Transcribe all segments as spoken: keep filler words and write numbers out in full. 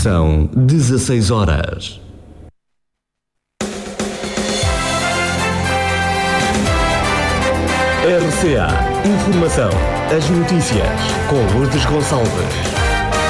São dezasseis horas. R C A Informação. As notícias com Lourdes Gonçalves.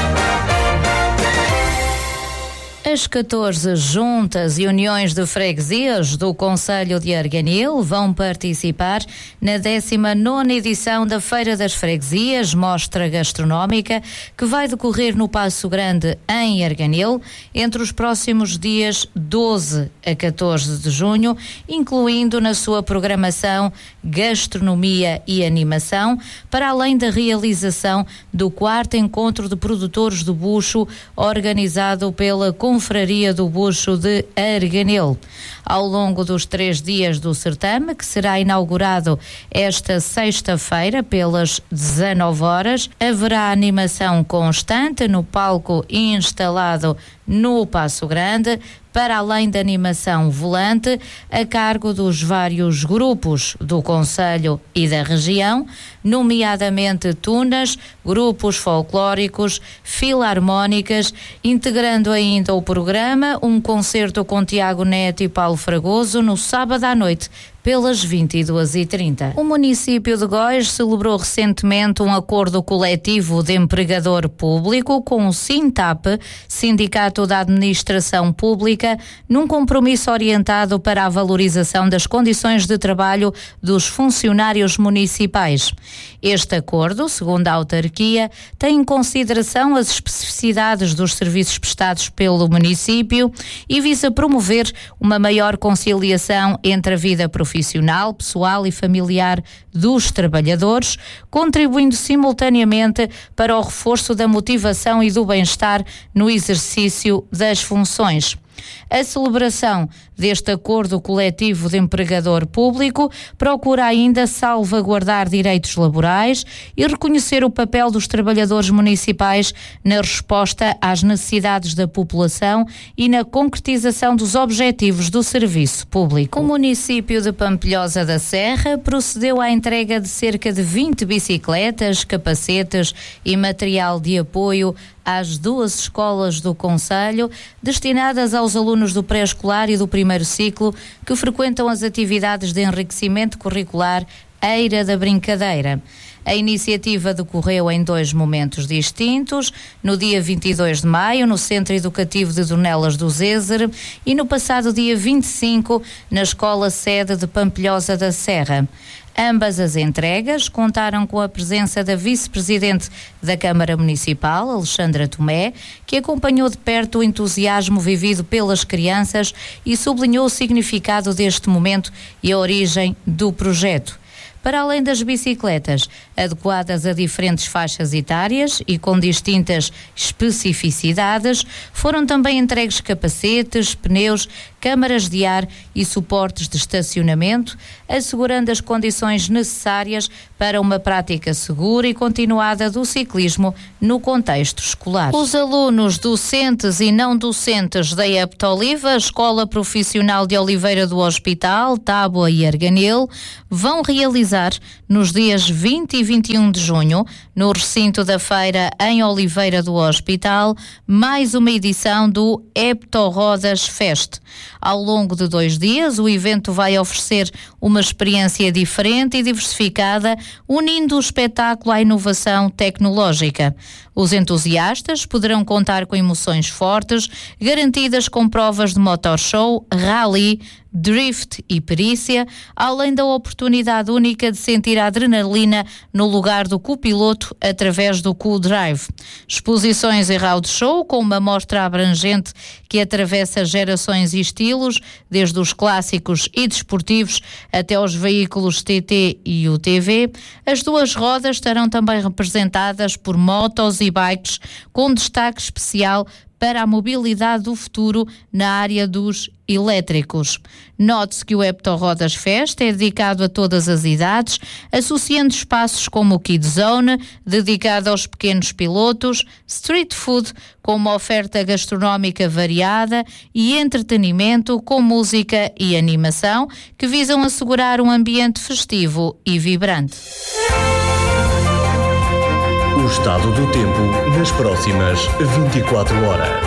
As catorze juntas e uniões de freguesias do Concelho de Arganil vão participar na décima nona edição da Feira das Freguesias, mostra gastronómica, que vai decorrer no Paço Grande, em Arganil, entre os próximos dias doze a catorze de junho, incluindo na sua programação gastronomia e animação, para além da realização do quarto encontro de produtores do bucho, organizado pela Confraria do Bucho de Arganil. Ao longo dos três dias do certame, que será inaugurado esta sexta-feira pelas dezanove horas, haverá animação constante no palco instalado no Paço Grande, para além da animação volante, a cargo dos vários grupos do Concelho e da região, nomeadamente tunas, grupos folclóricos, filarmónicas, integrando ainda o programa um concerto com Tiago Neto e Paulo Fragoso no sábado à noite, pelas vinte e duas e trinta. O município de Góis celebrou recentemente um acordo coletivo de empregador público com o Sintap, Sindicato da Administração Pública, num compromisso orientado para a valorização das condições de trabalho dos funcionários municipais. Este acordo, segundo a autarquia, tem em consideração as especificidades dos serviços prestados pelo município e visa promover uma maior conciliação entre a vida profissional profissional, pessoal e familiar dos trabalhadores, contribuindo simultaneamente para o reforço da motivação e do bem-estar no exercício das funções. A celebração deste acordo coletivo de empregador público procura ainda salvaguardar direitos laborais e reconhecer o papel dos trabalhadores municipais na resposta às necessidades da população e na concretização dos objetivos do serviço público. O município de Pampilhosa da Serra procedeu à entrega de cerca de vinte bicicletas, capacetes e material de apoio às duas escolas do concelho, destinadas aos alunos do pré-escolar e do primeiro ciclo que frequentam as atividades de enriquecimento curricular Eira da Brincadeira. A iniciativa decorreu em dois momentos distintos, no dia vinte e dois de maio, no Centro Educativo de Dornelas do Zézer, e no passado dia vinte e cinco, na Escola Sede de Pampilhosa da Serra. Ambas as entregas contaram com a presença da vice-presidente da Câmara Municipal, Alexandra Tomé, que acompanhou de perto o entusiasmo vivido pelas crianças e sublinhou o significado deste momento e a origem do projeto. Para além das bicicletas, adequadas a diferentes faixas etárias e com distintas especificidades, foram também entregues capacetes, pneus, câmaras de ar e suportes de estacionamento, assegurando as condições necessárias para uma prática segura e continuada do ciclismo no contexto escolar. Os alunos docentes e não docentes da E P T Oliva, Escola Profissional de Oliveira do Hospital, Tábua e Arganil, vão realizar nos dias vinte e vinte e um de junho, no recinto da feira em Oliveira do Hospital, mais uma edição do E P T O Rodas Fest. Ao longo de dois dias, o evento vai oferecer uma experiência diferente e diversificada, unindo o espetáculo à inovação tecnológica. Os entusiastas poderão contar com emoções fortes, garantidas com provas de motor show, rally, drift e perícia, além da oportunidade única de sentir a adrenalina no lugar do copiloto através do Cool Drive. Exposições e roadshow com uma mostra abrangente que atravessa gerações e estilos, desde os clássicos e desportivos até aos veículos T T e U T V. As duas rodas estarão também representadas por motos e bikes, com destaque especial para a mobilidade do futuro na área dos elétricos. Note-se que o E P T O Rodas Fest é dedicado a todas as idades, associando espaços como o Kid Zone, dedicado aos pequenos pilotos, street food, com uma oferta gastronómica variada, e entretenimento com música e animação, que visam assegurar um ambiente festivo e vibrante. O o estado do tempo nas próximas vinte e quatro horas.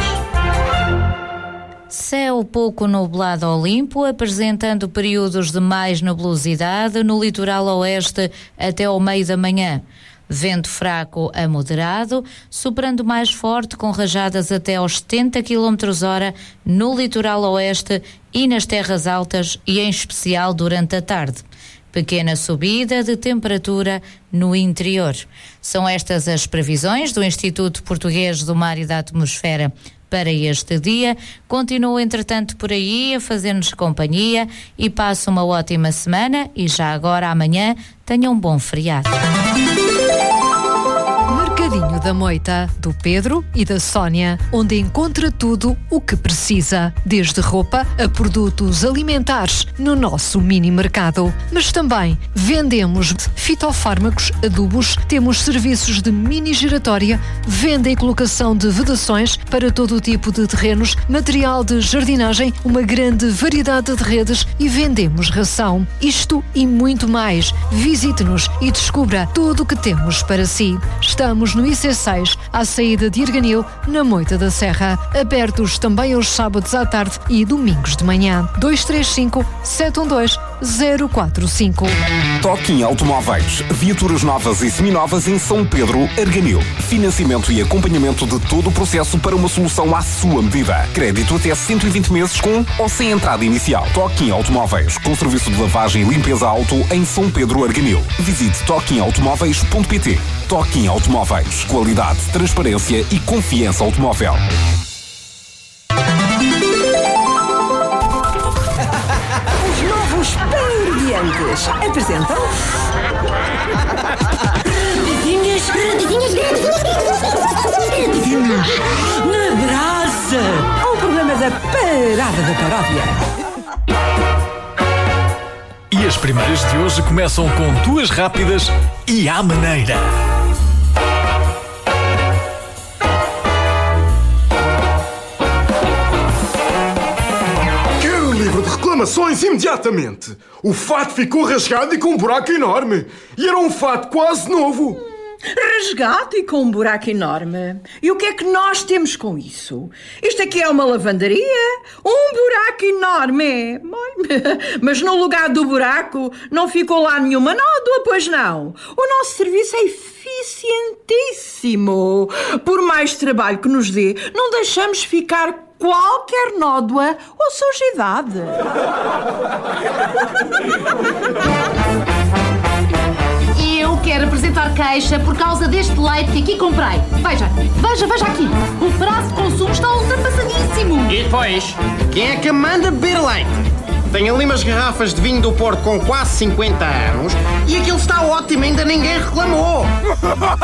Céu pouco nublado ao limpo, apresentando períodos de mais nebulosidade no litoral oeste até ao meio da manhã. Vento fraco a moderado, soprando mais forte com rajadas até aos setenta quilómetros hora no litoral oeste e nas terras altas e em especial durante a tarde. Pequena subida de temperatura no interior. São estas as previsões do Instituto Português do Mar e da Atmosfera para este dia. Continuo, entretanto, por aí a fazer-nos companhia e passo uma ótima semana e já agora amanhã tenham um bom feriado. Mercadinho da Moita, do Pedro e da Sónia, onde encontra tudo o que precisa, desde roupa a produtos alimentares no nosso mini mercado. Mas também vendemos fitofármacos, adubos, temos serviços de mini giratória, venda e colocação de vedações para todo o tipo de terrenos, material de jardinagem, uma grande variedade de redes e vendemos ração. Isto e muito mais. Visite-nos e descubra tudo o que temos para si. Estamos no I C seis, à saída de Erganil, na Moita da Serra. Abertos também aos sábados à tarde e domingos de manhã. dois três cinco, sete um dois, zero quatro cinco. Toquinho Automóveis. Viaturas novas e seminovas em São Pedro, Erganil. Financiamento e acompanhamento de todo o processo para uma solução à sua medida. Crédito até cento e vinte meses com ou sem entrada inicial. Toquinho Automóveis. Com serviço de lavagem e limpeza auto em São Pedro, Erganil. Visite toquinho automóveis ponto pt. Toquinho Automóveis. Qualidade, transparência e confiança automóvel. Os novos Pan-Indiantes apresentam... Radinhas, radinhas, radinhas na brasa. Um programa da Parada da Paródia. E as primeiras de hoje começam com duas rápidas e à maneira. Livro de reclamações imediatamente. O fato ficou rasgado e com um buraco enorme. E era um fato quase novo. Rasgado e com um buraco enorme. E o que é que nós temos com isso? Isto aqui é uma lavandaria? Um buraco enorme. Mas no lugar do buraco não ficou lá nenhuma nódoa, pois não? O nosso serviço é eficientíssimo. Por mais trabalho que nos dê, não deixamos ficar qualquer nódoa ou sujidade. Eu quero apresentar queixa por causa deste leite que aqui comprei. Veja, veja, veja aqui. O prazo de consumo está ultrapassadíssimo. E depois, quem é que manda beber leite? Tenho ali umas garrafas de vinho do Porto com quase cinquenta anos e aquilo está ótimo, ainda ninguém reclamou.